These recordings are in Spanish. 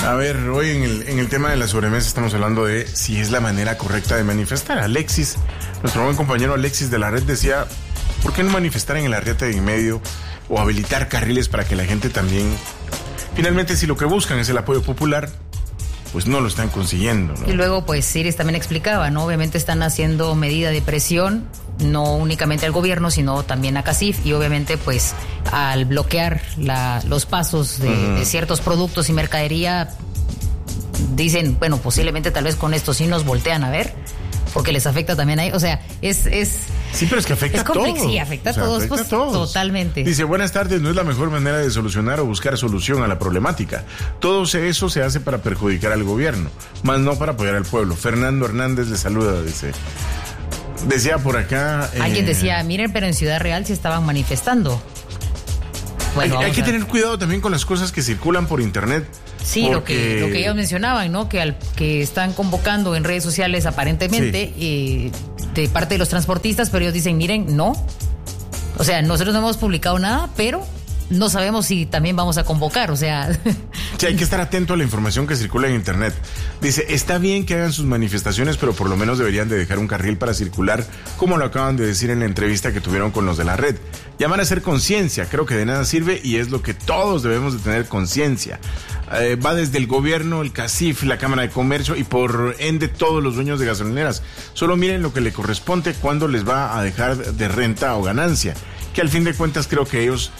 A ver, hoy en el tema de la sobremesa estamos hablando de si es la manera correcta de manifestar. Alexis, nuestro buen compañero Alexis de la red decía, ¿por qué no manifestar en el Arriate de en medio o habilitar carriles para que la gente también... Finalmente, si lo que buscan es el apoyo popular, pues no lo están consiguiendo, ¿no? Y luego, pues, Siris también explicaba, ¿no? Obviamente están haciendo medida de presión, no únicamente al gobierno, sino también a CACIF, y obviamente, pues, al bloquear los pasos de ciertos productos y mercadería, dicen, bueno, posiblemente tal vez con esto sí nos voltean a ver, porque les afecta también a ellos. O sea, Sí, pero es que afecta a todos. Sí, afecta a todos, afecta pues, a todos. Totalmente. Dice, buenas tardes, no es la mejor manera de solucionar o buscar solución a la problemática. Todo eso se hace para perjudicar al gobierno, más no para apoyar al pueblo. Fernando Hernández le saluda, dice. Decía por acá... Alguien decía, miren, pero en Ciudad Real se estaban manifestando. Bueno, hay que tener cuidado también con las cosas que circulan por internet. Sí, porque... lo que ellos mencionaban, ¿no? Que están convocando en redes sociales aparentemente de parte de los transportistas, pero ellos dicen, miren, no. O sea, nosotros no hemos publicado nada, pero no sabemos si también vamos a convocar, o sea... Sí, hay que estar atento a la información que circula en internet. Dice, está bien que hagan sus manifestaciones, pero por lo menos deberían de dejar un carril para circular, como lo acaban de decir en la entrevista que tuvieron con los de la red. Llamar a hacer conciencia, creo que de nada sirve y es lo que todos debemos de tener conciencia. Va desde el gobierno, el CACIF, la Cámara de Comercio y por ende todos los dueños de gasolineras. Solo miren lo que le corresponde cuando les va a dejar de renta o ganancia, que al fin de cuentas creo que ellos...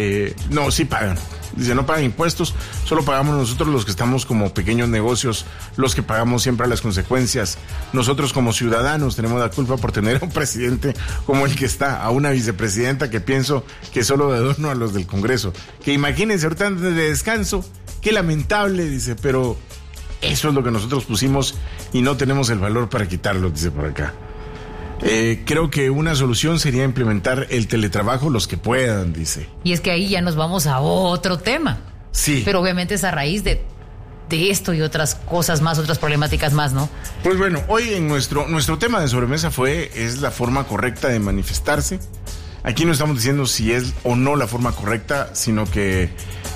sí pagan. Dice, no pagan impuestos, solo pagamos nosotros los que estamos como pequeños negocios, los que pagamos siempre las consecuencias. Nosotros como ciudadanos tenemos la culpa por tener a un presidente como el que está, a una vicepresidenta que pienso que solo de adorno a los del Congreso. Que imagínense, ahorita de descanso, qué lamentable, dice, pero eso es lo que nosotros pusimos y no tenemos el valor para quitarlo, dice por acá. Creo que una solución sería implementar el teletrabajo los que puedan, dice. Y es que ahí ya nos vamos a otro tema. Sí. Pero obviamente es a raíz de esto y otras cosas más, otras problemáticas más, ¿no? Pues bueno, hoy en nuestro tema de sobremesa es la forma correcta de manifestarse. Aquí no estamos diciendo si es o no la forma correcta, sino que...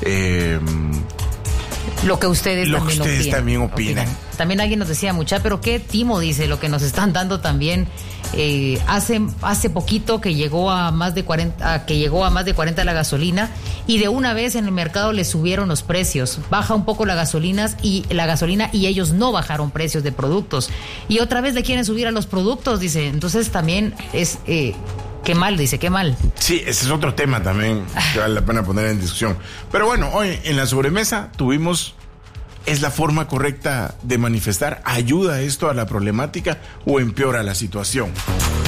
lo que ustedes también opinan. También alguien nos decía, mucha, pero qué timo, dice, lo que nos están dando también. Hace poquito que llegó a más de 40 la gasolina y de una vez en el mercado le subieron los precios. Baja un poco la gasolina y ellos no bajaron precios de productos. Y otra vez le quieren subir a los productos, dice. Entonces también es... qué mal, dice, qué mal. Sí, ese es otro tema también que vale la pena poner en discusión. Pero bueno, hoy en la sobremesa tuvimos, ¿es la forma correcta de manifestar? ¿Ayuda esto a la problemática o empeora la situación?